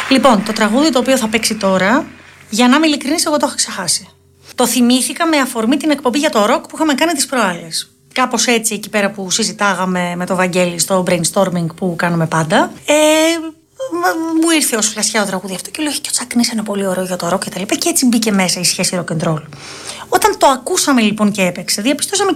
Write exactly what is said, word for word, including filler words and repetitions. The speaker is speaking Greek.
Λοιπόν, το τραγούδι το οποίο θα παίξει τώρα, για να είμαι ειλικρινής, εγώ το είχα ξεχάσει. Το θυμήθηκα με αφορμή την εκπομπή για το ροκ που είχαμε κάνει τις προάλλες. Κάπως έτσι, εκεί πέρα που συζητάγαμε με το Βαγγέλη στο brainstorming που κάνουμε πάντα. Ε, μου ήρθε ως φλασιά το τραγούδι αυτό και λέω: και ο Τσακνής είναι πολύ ωραίο για το ροκ και τα λοιπά. Και έτσι μπήκε μέσα η σχέση rock and roll. Όταν το ακούσαμε λοιπόν και έπαιξε, διαπιστώσαμε και